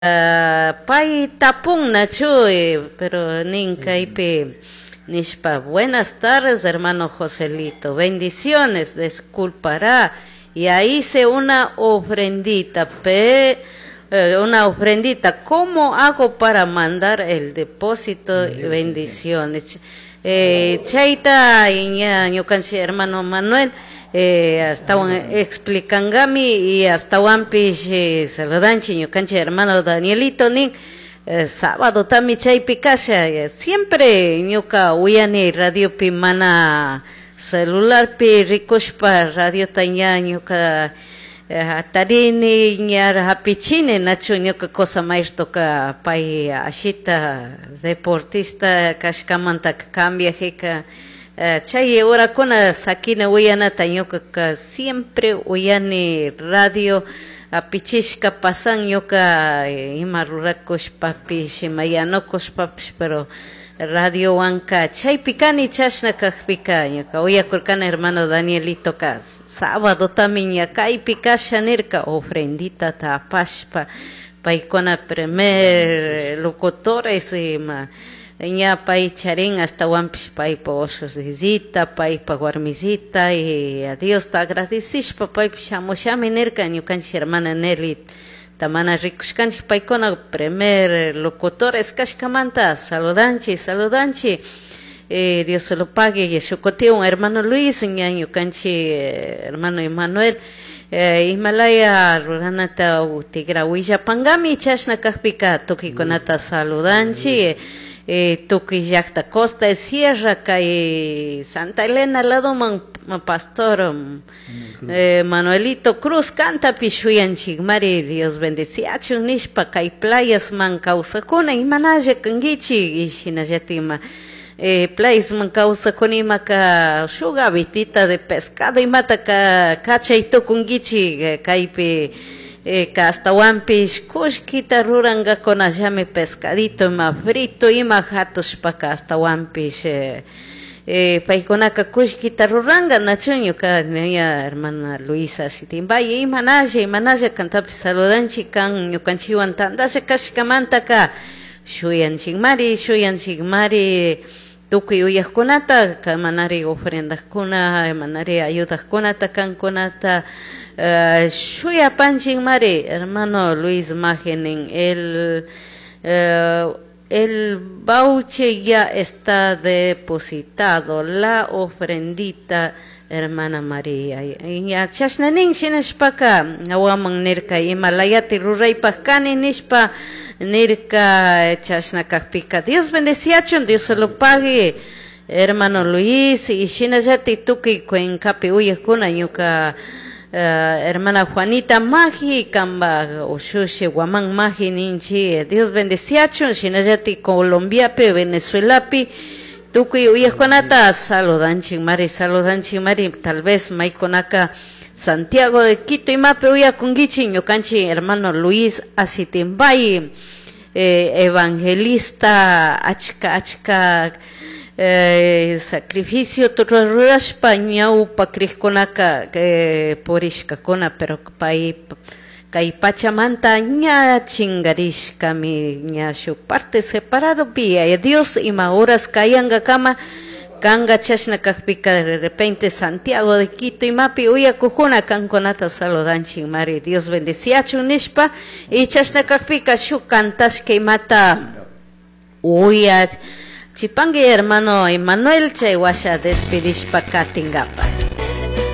Pai tapun nachu, pero ninkaipi nishpa. Buenas tardes, hermano Joselito. Bendiciones, disculpará. Ya hice una ofrendita, ¿Cómo hago para mandar el depósito? Bendiciones. Chaita, ñukanchi hermano Manuel. Hasta explicangami y hasta wampish saludanchi ñukanchi hermano Danielito nin sábado tami chaypi kasha siempre ñuka uyani radio pi mana celular pi rikushpa radio taña ñuka tarini ñar hapichine nachu ñuka cosa mairtoka pay ashita deportista kashkamanta cambia hika chay orakuna sakina uyanata ñuka siempre uyani radio apichishka pasan ñuka ima rurakushpapish imayanokushpapish pero radio wanka chaypi kani chashna kajpika ñuka uyakurkana hermano Danielito ka sábado tami ñakaypi kasha nirka ofrendita tapashpa paykuna primer locutores ima ña pay charin hasta wampish paypa oshos visita paypa warmisita y a Dios ta agradecishpa paypi shamushami nirka ñukanchik hermana Nelly tamana rikushkanchik paykuna primer locutores kashkamanta saludanchi Dios se lo pague y shukutiun hermano Luis ña ñukanchik hermano Emmanuel Himalaya ruranata utigra Willapangami chashna kajpika tukikunata saludanchi tuki llaqta Costa de Sierra kay Santa Elena lado man pastor Manuelito Cruz canta pishuyanchik mari Dios bendeciachun nishpa kay playas man kawsakuna imanalla kangichik ishinallatima playas man kawsakunima ka shuga vitita de pescado imata ka kachaytukungichik kaypi hasta wampish kushkita ruranga con allame pescadito ima frito ima hatushpaka hasta wampish paykunaka kushkita ruranga nachuño ka neya hermana Luisa Sitimbay imanalla kantapi saludanchi kan ñukanchiwan tandasha kashkamanta ka shuyanchik mari tukuy uyaqkunata ka manari ofrendakuna manari ayudaqkunata kankunata shuyapanchik mari hermano Luis Magenen el voucher ya está depositado la ofrendita hermana María ya chashnanin shinashpaka awaman nirka Himalayati ruraypaq kani nishpa nirka chashna kakpika Dios bendeciachun Dios se lo pague hermano Luis y shinallati tukuy Cuencapi uyaqkuna ñuka hermana Juanita Magi kamba ushushi Guamán Magi ninchi Dios bendeciachun shinallati Colombiapi Venezuelapi tukuy uyaqkunata saludanchik mari tal vez maykunaka Santiago de Quito imapi uyakungichik ñukanchik hermano Luis Asitimbay evangelista achka sacrificio rurashpa ñawpa kriqkunaka purishkakuna pero kay pachamanta ña chingarishkami ña shuk parte separado pi Dios ima horas kayanga kama kanga chashna kajpika de repente Santiago de Quito imapi uyakujuna kankunata saludanchik mari Dios bendeciachun nishpa y chashna kajpika shuk kantashka imata chipangi hermano Emmanuel chay washa despedishpa katingapa